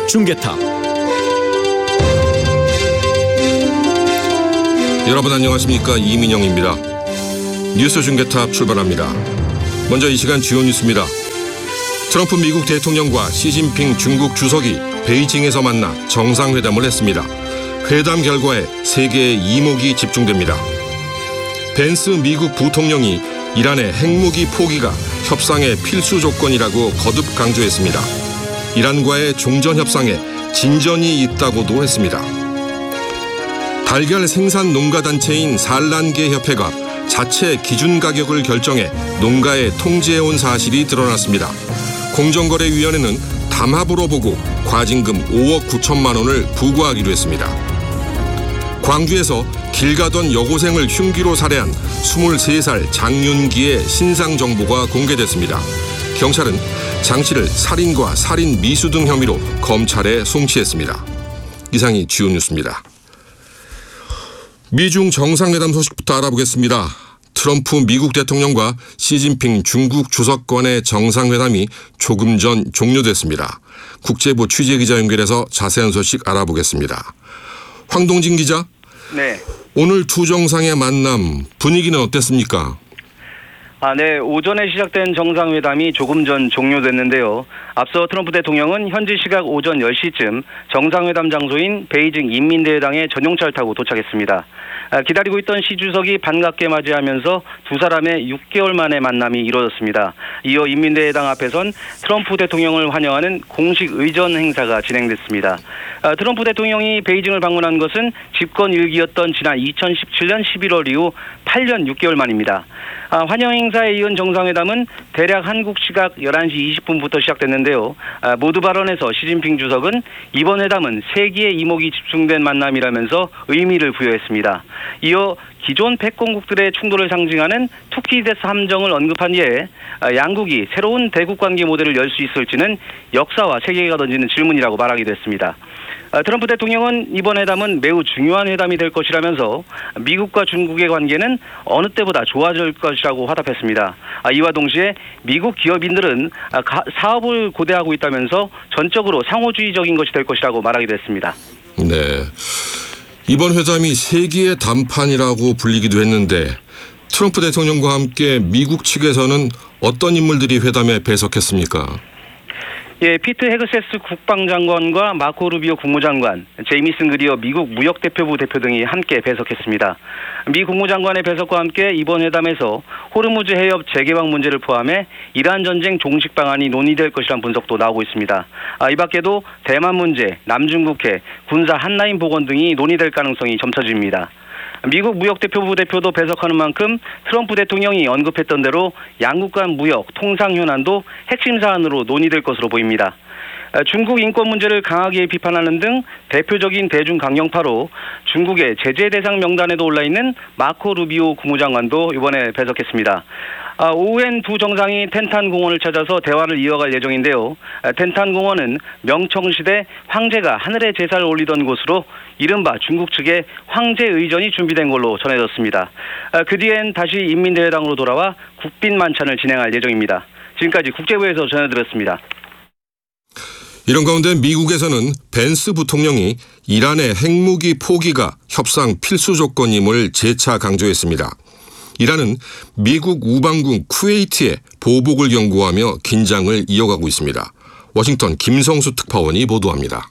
중계탑. 여러분 안녕하십니까? 이민영입니다. 뉴스 중계탑 출발합니다. 먼저 이 시간 주요 뉴스입니다. 트럼프 미국 대통령과 시진핑 중국 주석이 베이징에서 만나 정상회담을 했습니다. 회담 결과에 세계의 이목이 집중됩니다. 벤스 미국 부통령이 이란의 핵무기 포기가 협상의 필수 조건이라고 거듭 강조했습니다. 이란과의 종전 협상에 진전이 있다고도 했습니다. 달걀 생산 농가단체인 산란계 협회가 자체 기준 가격을 결정해 농가에 통지해온 사실이 드러났습니다. 공정거래위원회는 담합으로 보고 과징금 5억 9천만 원을 부과하기로 했습니다. 광주에서 길 가던 여고생을 흉기로 살해한 23살 장윤기의 신상 정보가 공개됐습니다. 경찰은 장 씨를 살인과 살인 미수 등 혐의로 검찰에 송치했습니다. 이상이 주요 뉴스입니다. 미중 정상회담 소식부터 알아보겠습니다. 트럼프 미국 대통령과 시진핑 중국 주석 간의 정상회담이 조금 전 종료됐습니다. 국제부 취재기자 연결해서 자세한 소식 알아보겠습니다. 황동진 기자. 네. 오늘 두 정상의 만남 분위기는 어땠습니까? 네. 오전에 시작된 정상회담이 조금 전 종료됐는데요. 앞서 트럼프 대통령은 현지 시각 오전 10시쯤 정상회담 장소인 베이징 인민대회당에 전용차를 타고 도착했습니다. 기다리고 있던 시 주석이 반갑게 맞이하면서 두 사람의 6개월 만의 만남이 이루어졌습니다. 이어 인민대회당 앞에선 트럼프 대통령을 환영하는 공식 의전 행사가 진행됐습니다. 트럼프 대통령이 베이징을 방문한 것은 집권 일기였던 지난 2017년 11월 이후 8년 6개월 만입니다. 환영 행사에 이은 정상회담은 대략 한국 시각 11시 20분부터 시작됐는데요. 모두 발언에서 시진핑 주석은 이번 회담은 세계의 이목이 집중된 만남이라면서 의미를 부여했습니다. 이어 기존 패권국들의 충돌을 상징하는 투키디스 함정을 언급한 뒤에 양국이 새로운 대국관계 모델을 열 수 있을지는 역사와 세계가 던지는 질문이라고 말하기도 했습니다. 트럼프 대통령은 이번 회담은 매우 중요한 회담이 될 것이라면서 미국과 중국의 관계는 어느 때보다 좋아질 것이라고 화답했습니다. 이와 동시에 미국 기업인들은 사업을 고대하고 있다면서 전적으로 상호주의적인 것이 될 것이라고 말하기도 했습니다. 네. 이번 회담이 세기의 담판이라고 불리기도 했는데 트럼프 대통령과 함께 미국 측에서는 어떤 인물들이 회담에 배석했습니까? 피트 헤그세스 국방장관과 마코 루비오 국무장관, 제이미슨 그리어 미국 무역대표부 대표 등이 함께 배석했습니다. 미 국무장관의 배석과 함께 이번 회담에서 호르무즈 해협 재개방 문제를 포함해 이란 전쟁 종식 방안이 논의될 것이라는 분석도 나오고 있습니다. 이 밖에도 대만 문제, 남중국해, 군사 한라인 복원 등이 논의될 가능성이 점쳐집니다. 미국 무역대표부 대표도 배석하는 만큼 트럼프 대통령이 언급했던 대로 양국 간 무역, 통상 현안도 핵심 사안으로 논의될 것으로 보입니다. 중국 인권 문제를 강하게 비판하는 등 대표적인 대중 강경파로 중국의 제재 대상 명단에도 올라있는 마코 루비오 국무장관도 이번에 배석했습니다. 오후엔 두 정상이 텐탄 공원을 찾아서 대화를 이어갈 예정인데요. 텐탄 공원은 명청시대 황제가 하늘에 제사를 올리던 곳으로 이른바 중국 측의 황제 의전이 준비된 걸로 전해졌습니다. 그 뒤엔 다시 인민대회당으로 돌아와 국빈 만찬을 진행할 예정입니다. 지금까지 국제부에서 전해드렸습니다. 이런 가운데 미국에서는 벤스 부통령이 이란의 핵무기 포기가 협상 필수 조건임을 재차 강조했습니다. 이란은 미국 우방국 쿠웨이트에 보복을 경고하며 긴장을 이어가고 있습니다. 워싱턴 김성수 특파원이 보도합니다.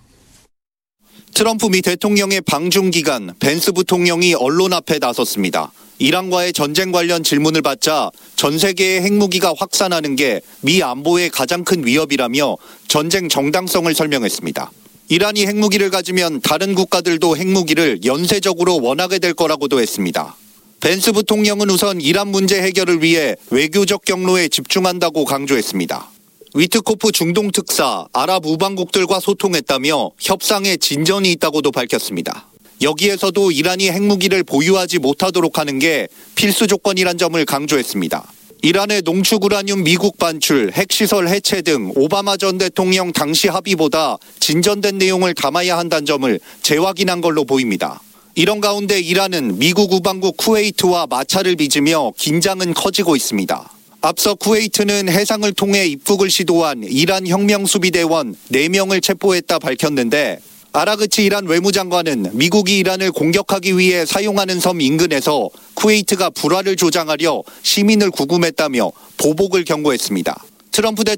트럼프 미 대통령의 방중 기간 벤스 부통령이 언론 앞에 나섰습니다. 이란과의 전쟁 관련 질문을 받자 전 세계의 핵무기가 확산하는 게 미 안보의 가장 큰 위협이라며 전쟁 정당성을 설명했습니다. 이란이 핵무기를 가지면 다른 국가들도 핵무기를 연쇄적으로 원하게 될 거라고도 했습니다. 벤스 부통령은 우선 이란 문제 해결을 위해 외교적 경로에 집중한다고 강조했습니다. 위트코프 중동 특사, 아랍 우방국들과 소통했다며 협상에 진전이 있다고도 밝혔습니다. 여기에서도 이란이 핵무기를 보유하지 못하도록 하는 게 필수 조건이란 점을 강조했습니다. 이란의 농축 우라늄 미국 반출, 핵시설 해체 등 오바마 전 대통령 당시 합의보다 진전된 내용을 담아야 한다는 점을 재확인한 걸로 보입니다. 이런 가운데 이란은 미국 우방국 쿠웨이트와 마찰을 빚으며 긴장은 커지고 있습니다. 앞서 쿠웨이트는 해상을 통해 입국을 시도한 이란 혁명수비대원 4명을 체포했다 밝혔는데 아라그치 이란 외무장관은 미국이 이란을 공격하기 위해 사용하는 섬 인근에서 쿠웨이트가 불화를 조장하려 시민을 구금했다며 보복을 경고했습니다. 트럼프